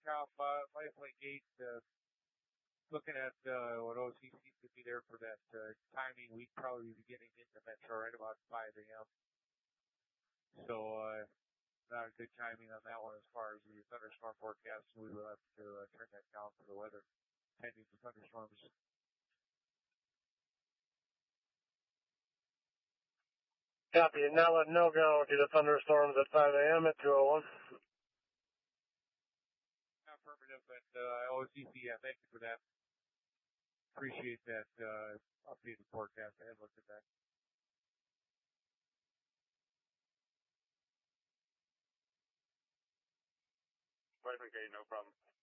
Cal, Firefly Gate, looking at what OCC could be there for that timing, we'd probably be getting into Metro right about 5 a.m. So not a good timing on that one as far as the thunderstorm forecast. We will have to turn that down for the weather pending the thunderstorms. Copy. And now let no go to the thunderstorms at 5 a.m. at 201. Affirmative, but OCC, yeah, thank you for that. Appreciate that updated forecast. I had looked at that. Okay, no problem.